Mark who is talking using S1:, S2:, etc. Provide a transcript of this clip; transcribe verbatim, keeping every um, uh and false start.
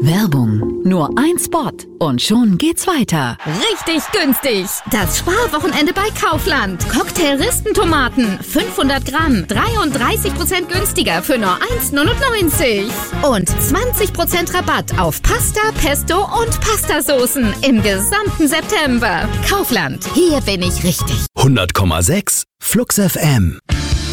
S1: Werbung. Nur ein Spot und schon geht's weiter.
S2: Richtig günstig. Das Sparwochenende bei Kaufland. Cocktail-Ristentomaten, fünfhundert Gramm, dreiunddreißig Prozent günstiger für nur eins Komma neunundneunzig. Und zwanzig Prozent Rabatt auf Pasta, Pesto und Pastasoßen im gesamten September. Kaufland, hier bin ich richtig.
S3: hundert Komma sechs Flux F M.